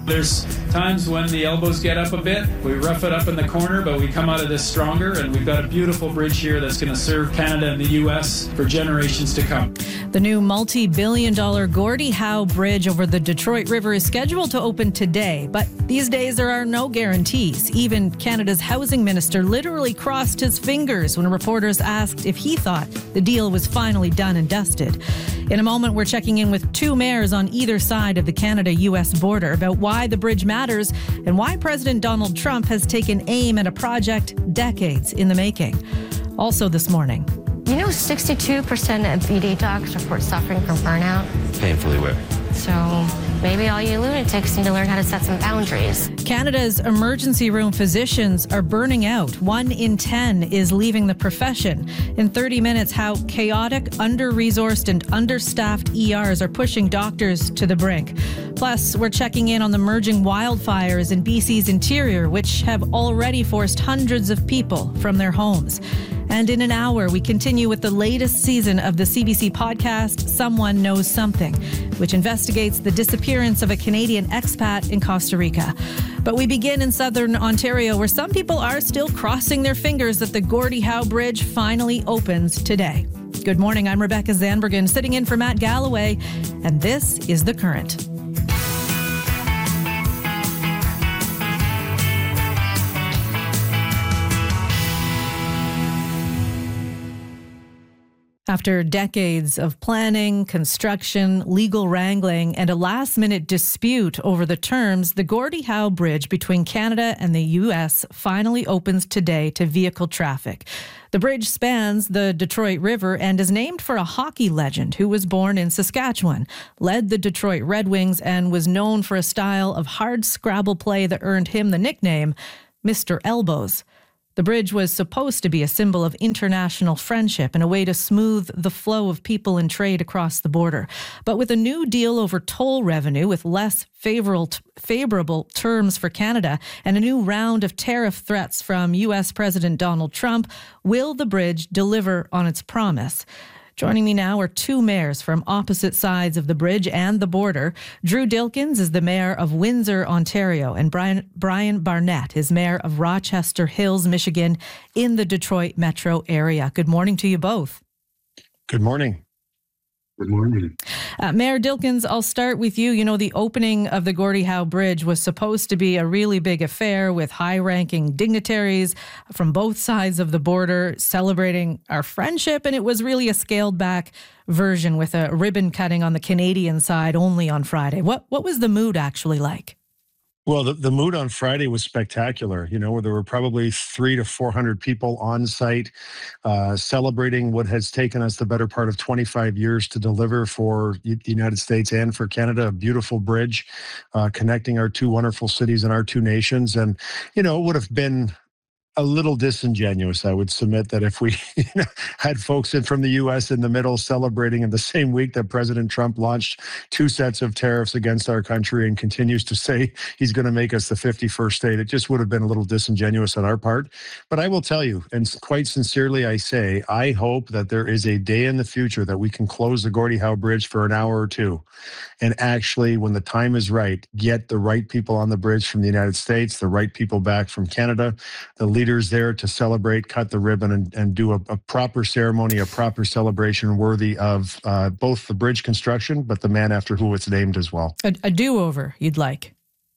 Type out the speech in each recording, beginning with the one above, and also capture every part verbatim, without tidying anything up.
There's times when the elbows get up a bit. We rough it up in the corner, but we come out of this stronger, and we've got a beautiful bridge here that's going to serve Canada and the U S for generations to come. The new multi-billion dollar Gordie Howe Bridge over the Detroit River is scheduled to open today, but these days there are no guarantees. Even Canada's housing minister literally crossed his fingers when reporters asked if he thought the deal was finally done and dusted. In a moment, we're checking in with two mayors on either side of the Canada-U S border about why the bridge matters and why President Donald Trump has taken aim at a project decades in the making. Also this morning. You know, sixty-two percent of E D docs report suffering from burnout. Painfully aware. So maybe all you lunatics need to learn how to set some boundaries. Canada's emergency room physicians are burning out. One in ten is leaving the profession. In thirty minutes, how chaotic, under-resourced and understaffed E Rs are pushing doctors to the brink. Plus, we're checking in on the merging wildfires in B C's interior, which have already forced hundreds of people from their homes. And in an hour, we continue with the latest season of the C B C podcast, Someone Knows Something, which investigates the disappearance of a Canadian expat in Costa Rica. But we begin in southern Ontario, where some people are still crossing their fingers that the Gordie Howe Bridge finally opens today. Good morning, I'm Rebecca Zandbergen, sitting in for Matt Galloway, and this is The Current. After decades of planning, construction, legal wrangling, and a last-minute dispute over the terms, the Gordie Howe Bridge between Canada and the U S finally opens today to vehicle traffic. The bridge spans the Detroit River and is named for a hockey legend who was born in Saskatchewan, led the Detroit Red Wings, and was known for a style of hard Scrabble play that earned him the nickname Mister Elbows. The bridge was supposed to be a symbol of international friendship and a way to smooth the flow of people and trade across the border. But with a new deal over toll revenue with less favorable, favorable terms for Canada and a new round of tariff threats from U S President Donald Trump, will the bridge deliver on its promise? Joining me now are two mayors from opposite sides of the bridge and the border. Drew Dilkens is the mayor of Windsor, Ontario, and Brian, Brian Barnett is mayor of Rochester Hills, Michigan, in the Detroit metro area. Good morning to you both. Good morning. Good morning. Uh, Mayor Dilkens, I'll start with you. You know, the opening of the Gordie Howe Bridge was supposed to be a really big affair with high-ranking dignitaries from both sides of the border celebrating our friendship, and it was really a scaled-back version with a ribbon cutting on the Canadian side only on Friday. What what was the mood actually like? Well, the, the mood on Friday was spectacular, you know, where there were probably three to four hundred people on site uh, celebrating what has taken us the better part of twenty-five years to deliver for the United States and for Canada, a beautiful bridge uh, connecting our two wonderful cities and our two nations. And, you know, it would have been a little disingenuous, I would submit, that if we you know, had folks in from the U S in the middle celebrating in the same week that President Trump launched two sets of tariffs against our country and continues to say he's going to make us the fifty-first state. It just would have been a little disingenuous on our part. But I will tell you, and quite sincerely I say, I hope that there is a day in the future that we can close the Gordie Howe Bridge for an hour or two and actually, when the time is right, get the right people on the bridge from the United States, the right people back from Canada, the leaders there to celebrate, cut the ribbon, and, and do a, a proper ceremony, a proper celebration worthy of uh, both the bridge construction, but the man after who it's named as well. A, a do-over, you'd like?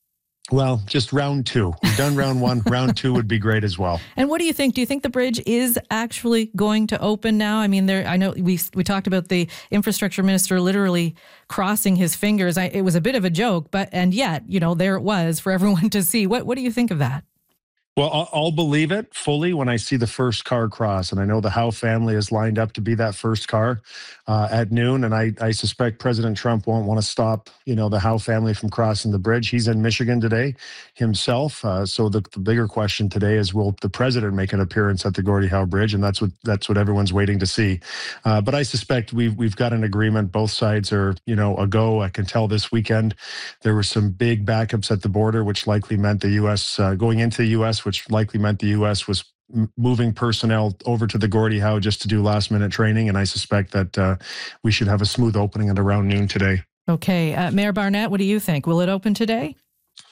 Well, just round two. We've done round one. Round two would be great as well. And what do you think? Do you think the bridge is actually going to open now? I mean, there. I know we we talked about the infrastructure minister literally crossing his fingers. I, it was a bit of a joke, but and yet, you know, there it was for everyone to see. What What do you think of that? Well, I'll, I'll believe it fully when I see the first car cross. And I know the Howe family is lined up to be that first car uh, at noon. And I, I suspect President Trump won't want to stop, you know, the Howe family from crossing the bridge. He's in Michigan today himself. Uh, so the, the bigger question today is, will the president make an appearance at the Gordie Howe Bridge? And that's what that's what everyone's waiting to see. Uh, but I suspect we've, we've got an agreement. Both sides are, you know, a go. I can tell this weekend there were some big backups at the border, which likely meant the U S uh, going into the U S, which likely meant the U S was moving personnel over to the Gordie Howe just to do last minute training. And I suspect that uh, we should have a smooth opening at around noon today. Okay. Uh, Mayor Barnett, what do you think? Will it open today?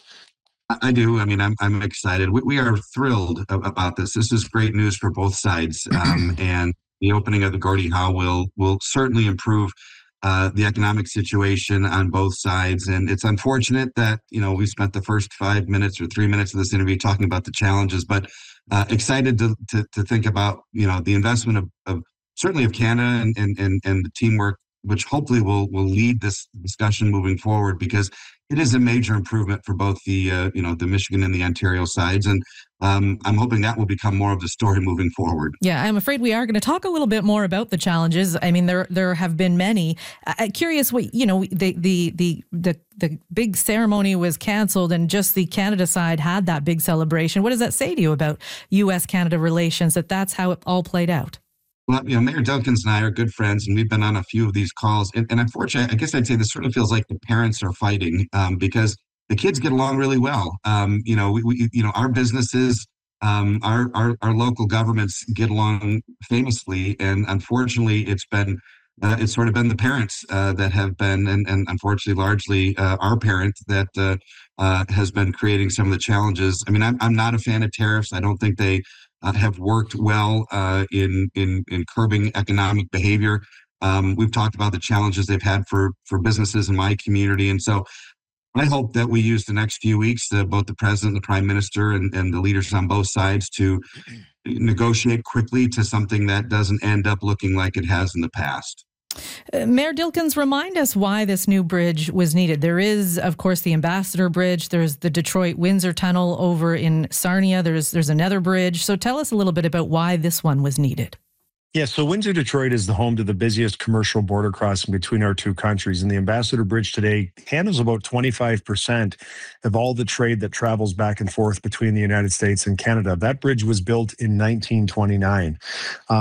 I I do. I mean, I'm I'm excited. We, we are thrilled a- about this. This is great news for both sides, um, and the opening of the Gordie Howe will will certainly improve uh, the economic situation on both sides. And it's unfortunate that you know we spent the first five minutes or three minutes of this interview talking about the challenges, but uh, excited to, to to think about you know the investment of, of certainly of Canada and and and, and the teamwork, which hopefully will will lead this discussion moving forward, because it is a major improvement for both the uh, you know the Michigan and the Ontario sides, and um, I'm hoping that will become more of the story moving forward. Yeah, I'm afraid we are going to talk a little bit more about the challenges. I mean, there there have been many. I'm curious what you know. The the the the the big ceremony was canceled, and just the Canada side had that big celebration. What does that say to you about U S Canada relations? That that's how it all played out. Well, you know, Mayor Dilkens and I are good friends, and we've been on a few of these calls. And, and unfortunately, I guess I'd say this sort of feels like the parents are fighting um, because the kids get along really well. Um, you know, we, we, you know, our businesses, um, our, our our local governments get along famously, and unfortunately, it's been uh, it's sort of been the parents uh, that have been, and, and unfortunately, largely uh, our parent that uh, uh, has been creating some of the challenges. I mean, I'm I'm not a fan of tariffs. I don't think they Uh, have worked well uh, in, in in curbing economic behavior. Um, we've talked about the challenges they've had for for businesses in my community, and so I hope that we use the next few weeks, uh, both the president, the prime minister, and, and the leaders on both sides, to negotiate quickly to something that doesn't end up looking like it has in the past. Uh, Mayor Dilkens, remind us why this new bridge was needed. There is, of course, the Ambassador Bridge. There's the Detroit-Windsor Tunnel over in Sarnia. There's there's another bridge. So tell us a little bit about why this one was needed. Yeah, so Windsor, Detroit is the home to the busiest commercial border crossing between our two countries. And the Ambassador Bridge today handles about twenty-five percent of all the trade that travels back and forth between the United States and Canada. That bridge was built in nineteen twenty-nine.